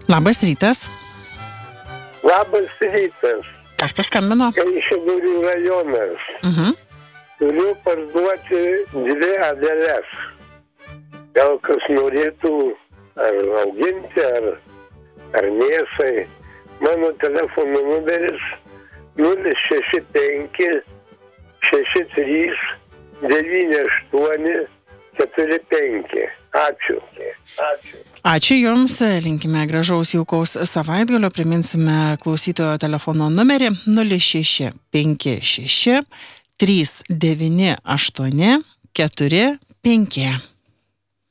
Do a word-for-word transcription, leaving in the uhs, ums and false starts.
Labas rytas. Labas rytas. Kas paskambino? Kaišiadorių rajonas. Mhm. Turiu parduoti dvi aveles. Gal kas norėtų ar auginti, ar, ar mėsai. Mano telefono numeris nulis šeši penki šeši trys devyni aštuoni keturi penki. Ačiū. Ačiū. Ačiū Jums, linkime gražaus jaukaus savaitgalio, priminsime klausytojo telefono numerį nulis šeši penki šeši trys devyni aštuoni keturi penki.